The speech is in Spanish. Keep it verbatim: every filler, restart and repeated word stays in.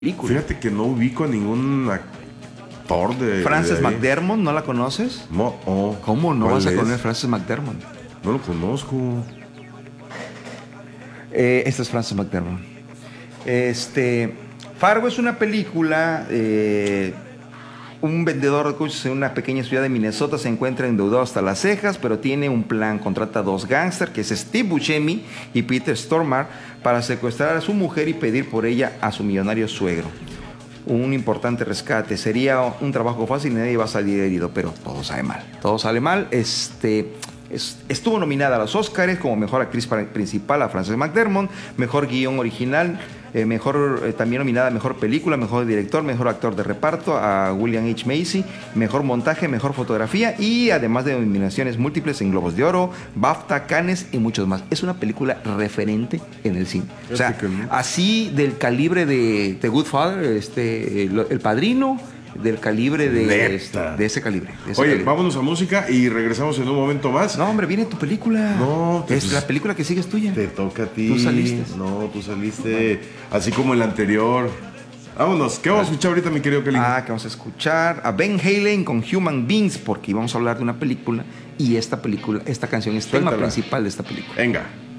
película. Fíjate que no ubico a ningún actor de... Frances de ahí. McDermott, ¿no la conoces? No, oh, ¿Cómo no ¿cuál vas a es? conocer a Frances McDermott? No lo conozco. Eh, esta es Frances McDermott. Este, Fargo es una película. Eh, un vendedor de coches en una pequeña ciudad de Minnesota se encuentra endeudado hasta las cejas, pero tiene un plan. Contrata a dos gángsters, que es Steve Buscemi y Peter Stormare, para secuestrar a su mujer y pedir por ella a su millonario suegro. Un importante rescate. Sería un trabajo fácil y nadie va a salir herido, pero todo sale mal. Todo sale mal. Este... Estuvo nominada a los Oscars como mejor actriz principal a Frances McDermott, mejor guión original, eh, mejor eh, también nominada a mejor película, mejor director, mejor actor de reparto a William H. Macy, mejor montaje, mejor fotografía y además de nominaciones múltiples en Globos de Oro, BAFTA, Cannes y muchos más. Es una película referente en el cine. O sea, así del calibre de The Good Father, este, el, el Padrino. Del calibre de, este, de ese calibre. De ese Oye, calibre. vámonos a música y regresamos en un momento más. No, hombre, viene tu película. No, te, es la película que sigue es tuya. Te toca a ti. Tú saliste. No, tú saliste. Bueno. Así como el anterior. Vámonos. ¿Qué vamos a escuchar ahorita, mi querido Kelly? Ah, que vamos a escuchar a Ben Halen con Human Beings, porque íbamos a hablar de una película y esta película, esta canción es tema Suéltala. principal de esta película. Venga.